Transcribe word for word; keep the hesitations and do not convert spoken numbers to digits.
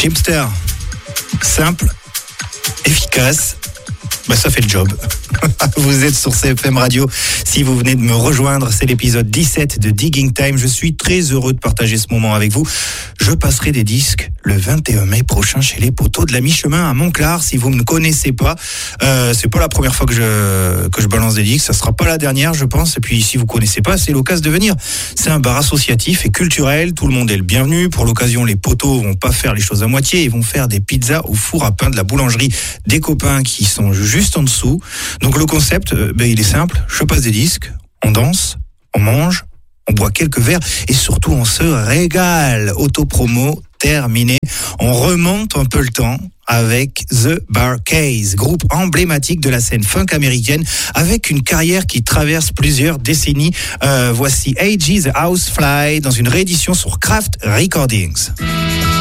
Chipster. Simple, efficace, bah ça fait le job. Vous êtes sur C F M Radio. Si vous venez de me rejoindre, c'est l'épisode dix-sept de Digging Time. Je suis très heureux de partager ce moment avec vous. Je passerai des disques le vingt et un mai prochain chez les Poteaux de la Mi-Chemin à Montclar. Si vous ne me connaissez pas, euh, c'est pas la première fois que je que je balance des disques. Ça sera pas la dernière, je pense. Et puis si vous connaissez pas, c'est l'occasion de venir. C'est un bar associatif et culturel. Tout le monde est le bienvenu. Pour l'occasion, les Poteaux vont pas faire les choses à moitié. Ils vont faire des pizzas au four à pain de la boulangerie des copains qui sont juste en dessous. Donc le concept, euh, ben, il est simple. Je passe des disques, on danse, on mange, on boit quelques verres et surtout on se régale. Autopromo terminé. On remonte un peu le temps avec The Bar-Kays, groupe emblématique de la scène funk américaine avec une carrière qui traverse plusieurs décennies. Euh, voici A G The Housefly dans une réédition sur Kraft Recordings.